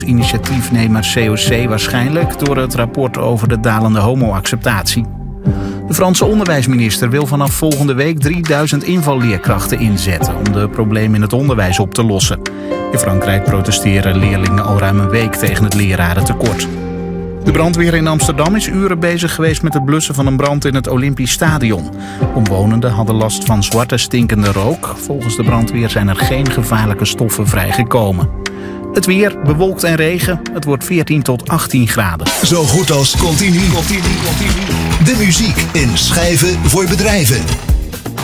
Initiatiefnemer COC waarschijnlijk door het rapport over de dalende homo-acceptatie. De Franse onderwijsminister wil vanaf volgende week 3000 invalleerkrachten inzetten om de problemen in het onderwijs op te lossen. In Frankrijk protesteren leerlingen al ruim een week tegen het lerarentekort. De brandweer in Amsterdam is uren bezig geweest met het blussen van een brand in het Olympisch Stadion. Omwonenden hadden last van zwarte stinkende rook. Volgens de brandweer zijn er geen gevaarlijke stoffen vrijgekomen. Het weer, bewolkt en regen. Het wordt 14 tot 18 graden. Zo goed als continu. De muziek in Schijven voor bedrijven.